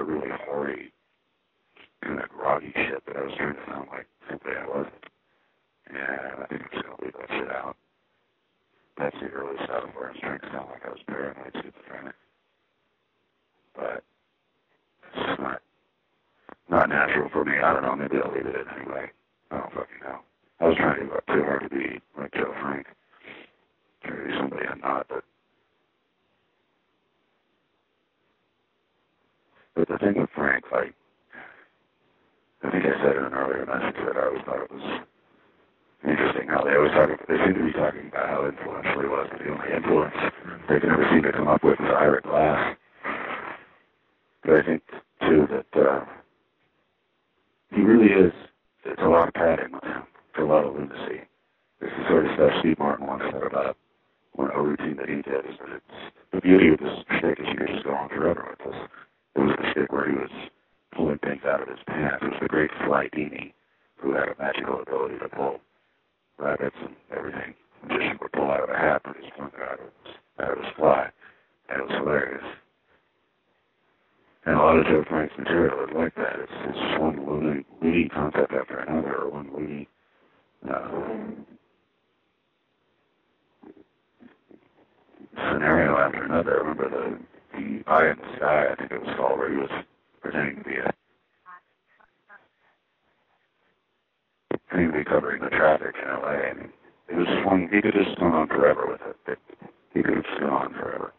really hoary, kind of groggy shit that I was trying to sound like something I wasn't. And I think I'm just going to leave that shit out. That's the early stuff where I was trying to sound like I was paranoid schizophrenic. But it's just not natural for me. I don't know, maybe I'll leave it in anyway. I don't fucking know. I was trying to work too hard to be like Joe Frank. Trying to be somebody I'm not, but the thing with Frank, like, I think I said in an earlier message that I always thought it was interesting how they seem to be talking about how influential he was, but the only influence they can ever seem to come up with is Ira Glass. But I think, too, that he really is, it's a lot of padding with him. It's a lot of lunacy. It's the sort of stuff Steve Martin once said about a routine that he did, is that it's, the beauty of this shtick is you could just go on forever with this. It was the shtick where he was pulling things out of his pants. It was the great Sly Dini, who had a magical ability to pull rabbits and everything. A magician would pull out of a hat, but his tongue out of his fly. And it was hilarious. And a lot of Joe Frank's material is like that. It's just one loony concept after another, or one loony scenario after another. I remember the Eye in the Sky, I think it was called, where he was pretending to be covering the traffic in LA. I mean, it was just one, he could just go on forever with it. He could have just gone on forever.